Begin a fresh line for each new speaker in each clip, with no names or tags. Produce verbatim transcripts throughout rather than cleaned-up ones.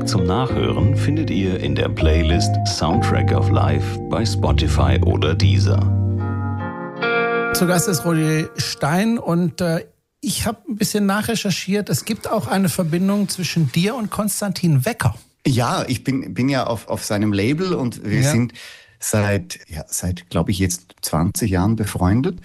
zum Nachhören findet ihr in der Playlist Soundtrack of Life bei Spotify oder Deezer.
Zu Gast ist Roger Stein und äh, ich habe ein bisschen nachrecherchiert. Es gibt auch eine Verbindung zwischen dir und Konstantin Wecker.
Ja, ich bin, bin ja auf, auf seinem Label und wir ja. sind seit, ja, seit glaube ich jetzt zwanzig Jahren befreundet.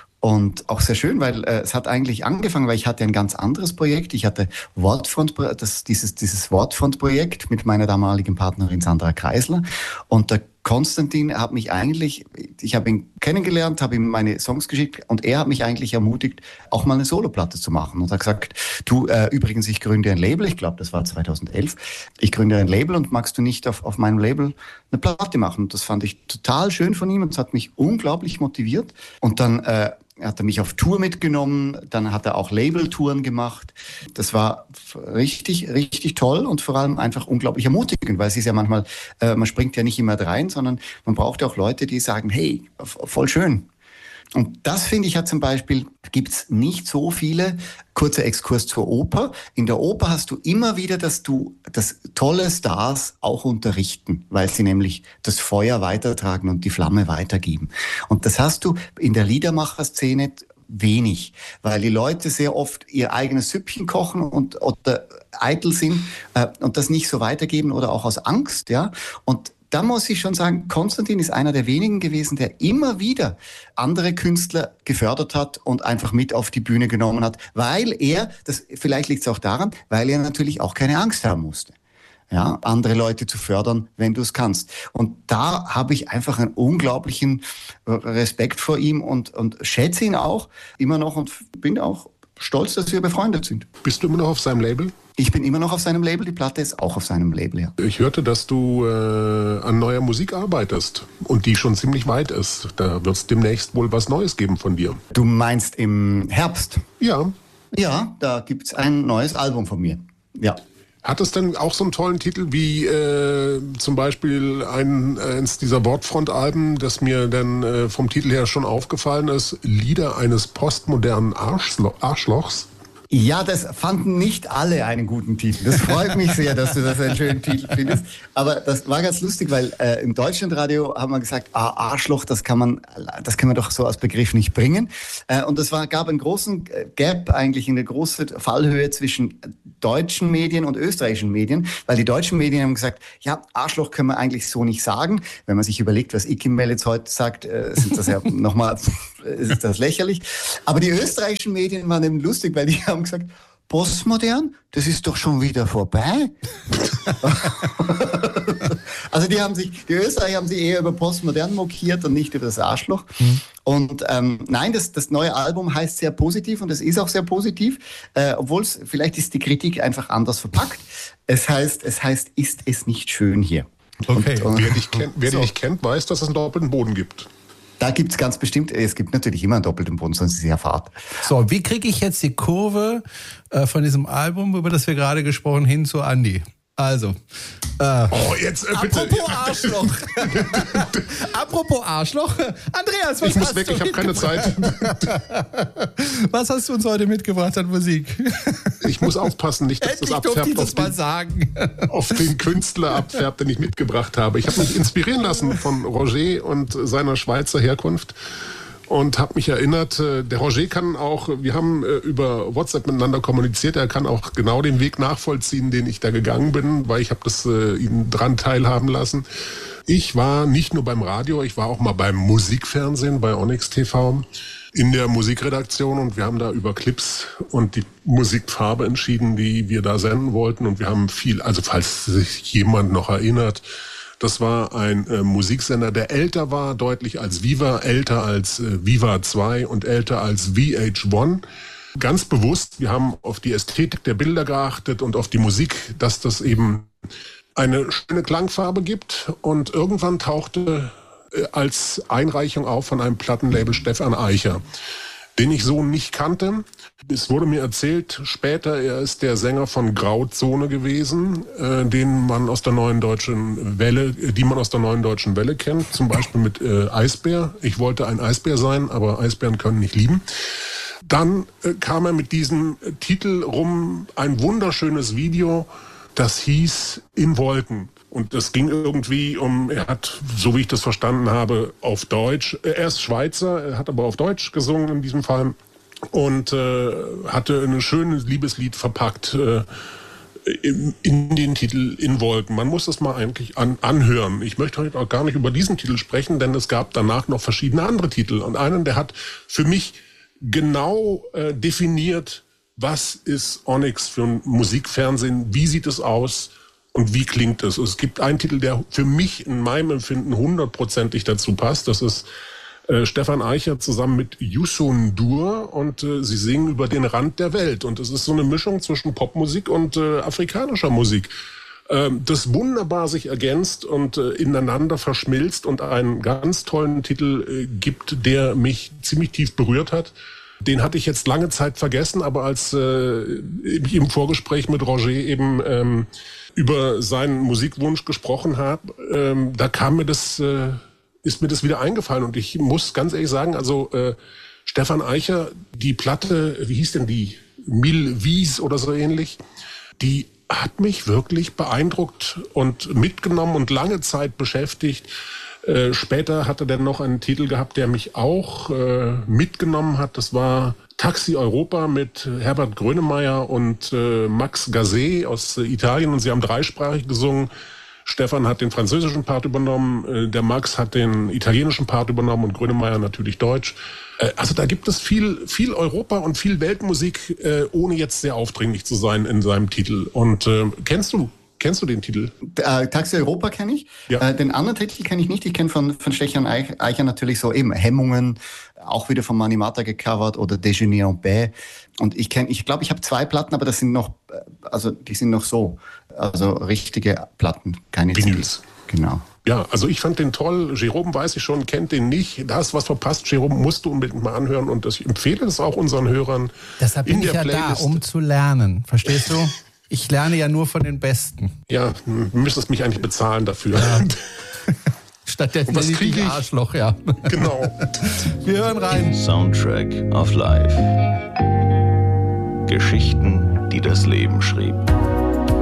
Und auch sehr schön, weil äh, es hat eigentlich angefangen, weil ich hatte ein ganz anderes Projekt. Ich hatte Wortfront, das, dieses, dieses Wortfront-Projekt mit meiner damaligen Partnerin Sandra Kreisler. Und der Konstantin hat mich eigentlich, ich habe ihn kennengelernt, habe ihm meine Songs geschickt und er hat mich eigentlich ermutigt, auch mal eine Soloplatte zu machen. Und hat gesagt, du, äh, übrigens, ich gründe ein Label, ich glaube, das war zweitausendelf, ich gründe ein Label und magst du nicht auf, auf meinem Label eine Platte machen? Und das fand ich total schön von ihm und es hat mich unglaublich motiviert. Und dann äh, hat er mich auf Tour mitgenommen, dann hat er auch Labeltouren gemacht. Das war richtig, richtig toll und vor allem einfach unglaublich ermutigend, weil es ist ja manchmal, äh, man springt ja nicht immer rein, sondern man braucht ja auch Leute, die sagen, hey, voll schön. Und das, finde ich, hat zum Beispiel, gibt's nicht so viele. Kurzer Exkurs zur Oper. In der Oper hast du immer wieder, dass du, dass tolle Stars auch unterrichten, weil sie nämlich das Feuer weitertragen und die Flamme weitergeben. Und das hast du in der Liedermacher-Szene wenig, weil die Leute sehr oft ihr eigenes Süppchen kochen und oder eitel sind äh, und das nicht so weitergeben oder auch aus Angst, ja. Und da muss ich schon sagen, Konstantin ist einer der wenigen gewesen, der immer wieder andere Künstler gefördert hat und einfach mit auf die Bühne genommen hat, weil er, das vielleicht liegt es auch daran, weil er natürlich auch keine Angst haben musste. Ja, andere Leute zu fördern, wenn du es kannst. Und da habe ich einfach einen unglaublichen Respekt vor ihm und, und schätze ihn auch immer noch und bin auch stolz, dass wir befreundet sind.
Bist du immer noch auf seinem Label?
Ich bin immer noch auf seinem Label, die Platte ist auch auf seinem Label, ja.
Ich hörte, dass du äh, an neuer Musik arbeitest und die schon ziemlich weit ist. Da wird es demnächst wohl was Neues geben von dir.
Du meinst im Herbst?
Ja.
Ja, da gibt's ein neues Album von mir, ja.
Hat es denn auch so einen tollen Titel wie äh, zum Beispiel ein, eins dieser Wortfront-Alben, das mir dann äh, vom Titel her schon aufgefallen ist, Lieder eines postmodernen Arschlo- Arschlochs?
Ja, das fanden nicht alle einen guten Titel. Das freut mich sehr, dass du das einen schönen Titel findest. Aber das war ganz lustig, weil äh, im Deutschlandradio haben wir gesagt, ah, Arschloch, das kann man, das kann man doch so als Begriff nicht bringen. Äh, und es war, gab einen großen Gap eigentlich, eine große Fallhöhe zwischen deutschen Medien und österreichischen Medien, weil die deutschen Medien haben gesagt, ja, Arschloch können wir eigentlich so nicht sagen. Wenn man sich überlegt, was Ikimel jetzt heute sagt, äh, sind das ja nochmal, ist das lächerlich. Aber die österreichischen Medien waren eben lustig, weil die haben gesagt, postmodern, das ist doch schon wieder vorbei. Also die haben sich, die Österreicher haben sich eher über postmodern mokiert und nicht über das Arschloch. Mhm. Und ähm, nein, das, das neue Album heißt sehr positiv und es ist auch sehr positiv, äh, obwohl es, vielleicht ist die Kritik einfach anders verpackt. Es heißt, es heißt, ist es nicht schön hier?
Okay. Und, und, wer dich kennt, wer so. dich kennt, weiß, dass es einen doppelten Boden gibt.
Da gibt's ganz bestimmt, es gibt natürlich immer einen doppelten Boden, sonst ist es ja Fahrt.
So, wie kriege ich jetzt die Kurve äh, von diesem Album, über das wir gerade gesprochen, hin zu Andi? Also, äh,
oh, jetzt äh, bitte.
Apropos Arschloch. Apropos Arschloch. Andreas, was
ich muss
hast
weg,
du
ich habe keine Zeit.
Was hast du uns heute mitgebracht an Musik?
Ich muss aufpassen, nicht, dass
Endlich
das abfärbt
das
auf,
mal
den,
sagen.
auf den Künstler abfärbt, den ich mitgebracht habe. Ich habe mich inspirieren lassen von Roger und seiner Schweizer Herkunft. Und habe mich erinnert, der Roger kann auch, wir haben über WhatsApp miteinander kommuniziert, er kann auch genau den Weg nachvollziehen, den ich da gegangen bin, weil ich habe das äh, ihn dran teilhaben lassen. Ich war nicht nur beim Radio, ich war auch mal beim Musikfernsehen, bei Onyx T V, in der Musikredaktion und wir haben da über Clips und die Musikfarbe entschieden, die wir da senden wollten und wir haben viel, also falls sich jemand noch erinnert, das war ein äh, Musiksender, der älter war, deutlich als Viva, älter als äh, Viva zwei und älter als V H eins. Ganz bewusst, wir haben auf die Ästhetik der Bilder geachtet und auf die Musik, dass das eben eine schöne Klangfarbe gibt. Und irgendwann tauchte äh, als Einreichung auf von einem Plattenlabel Stefan Eicher, den ich so nicht kannte. Es wurde mir erzählt später, er ist der Sänger von Grauzone gewesen, äh, den man aus der neuen deutschen Welle, die man aus der neuen deutschen Welle kennt, zum Beispiel mit äh, Eisbär. Ich wollte ein Eisbär sein, aber Eisbären können nicht lieben. Dann äh, kam er mit diesem Titel rum, ein wunderschönes Video, das hieß In Wolken. Und das ging irgendwie um, er hat, so wie ich das verstanden habe, auf Deutsch, er ist Schweizer, er hat aber auf Deutsch gesungen in diesem Fall und äh, hatte ein schönes Liebeslied verpackt äh, in, in den Titel In Wolken. Man muss das mal eigentlich an, anhören. Ich möchte heute auch gar nicht über diesen Titel sprechen, denn es gab danach noch verschiedene andere Titel. Und einen, der hat für mich genau äh, definiert, was ist Onyx für ein Musikfernsehen, wie sieht es aus und wie klingt es. Es gibt einen Titel, der für mich in meinem Empfinden hundertprozentig dazu passt. Das ist äh, Stefan Eicher zusammen mit Youssou N'Dour und äh, sie singen über den Rand der Welt. Und es ist so eine Mischung zwischen Popmusik und äh, afrikanischer Musik, äh, das wunderbar sich ergänzt und äh, ineinander verschmilzt und einen ganz tollen Titel äh, gibt, der mich ziemlich tief berührt hat. Den hatte ich jetzt lange Zeit vergessen, aber als äh, ich im Vorgespräch mit Roger eben ähm, über seinen Musikwunsch gesprochen habe, ähm, da kam mir das, äh, ist mir das wieder eingefallen. Und ich muss ganz ehrlich sagen, also äh, Stefan Eicher, die Platte, wie hieß denn die? Mille Vies oder so ähnlich, die hat mich wirklich beeindruckt und mitgenommen und lange Zeit beschäftigt. Äh, später hat er dann noch einen Titel gehabt, der mich auch äh, mitgenommen hat. Das war Taxi Europa mit Herbert Grönemeyer und äh, Max Gazzè aus äh, Italien. Und sie haben dreisprachig gesungen. Stefan hat den französischen Part übernommen, äh, der Max hat den italienischen Part übernommen und Grönemeyer natürlich Deutsch. Äh, also da gibt es viel, viel Europa und viel Weltmusik, äh, ohne jetzt sehr aufdringlich zu sein in seinem Titel. Und äh, kennst du Kennst du den Titel?
Äh, Taxi Europa kenne ich.
Ja.
Äh, den anderen Titel kenne ich nicht. Ich kenne von, von Stefan Eicher natürlich so eben Hemmungen, auch wieder von Mani Mata gecovert oder Déjeuner en paix. Und ich kenne, ich glaube, ich habe zwei Platten, aber das sind noch, also die sind noch so, also richtige Platten, keine
Vinyls.
Genau.
Ja, also ich fand den toll. Jerome weiß ich schon, kennt den nicht. Da hast was verpasst. Jerome musst du unbedingt mal anhören und ich empfehle es auch unseren Hörern.
Deshalb bin
in
ich
der
ja
Playlist.
da, um zu lernen. Verstehst du? Ich lerne ja nur von den Besten.
Ja, du müsstest mich eigentlich bezahlen dafür.
Ja. Stattdessen
was
bin ich
kriege ich?
Arschloch, ja.
Genau.
Wir hören rein.
Soundtrack of Life. Geschichten, die das Leben schrieb.